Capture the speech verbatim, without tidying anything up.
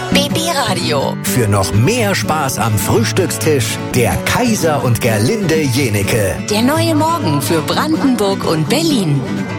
B B Radio. Für noch mehr Spaß am Frühstückstisch, der Kaiser und Gerlinde Jenecke. Der neue Morgen für Brandenburg und Berlin.